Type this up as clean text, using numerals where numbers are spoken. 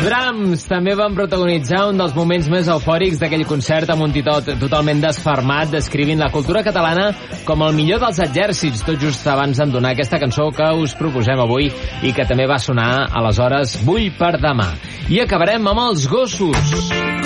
Brahms també van protagonitzar un dels moments més eufòrics d'aquell concert amb un titot totalment desfermat, descrivint la cultura catalana com el millor dels exèrcits, tot just abans d'entonar aquesta cançó que us proposem avui i que també va sonar aleshores Vull per demà. I acabarem amb els gossos.